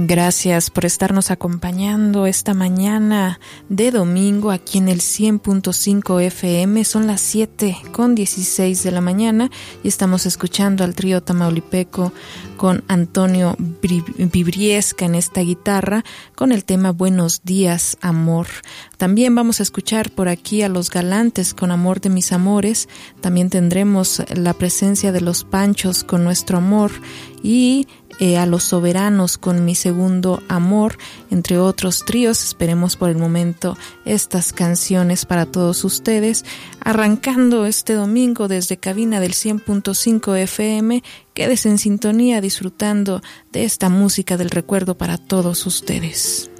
Gracias por estarnos acompañando esta mañana de domingo aquí en el 100.5 FM. Son las 7:16 de la mañana y estamos escuchando al trío tamaulipeco con Antonio Vibriesca en esta guitarra con el tema Buenos días, amor. También vamos a escuchar por aquí a Los Galantes con Amor de mis amores. También tendremos la presencia de Los Panchos con Nuestro amor y a Los Soberanos con Mi segundo amor, entre otros tríos. Esperemos por el momento estas canciones para todos ustedes. Arrancando este domingo desde cabina del 100.5 FM, quédese en sintonía disfrutando de esta música del recuerdo para todos ustedes.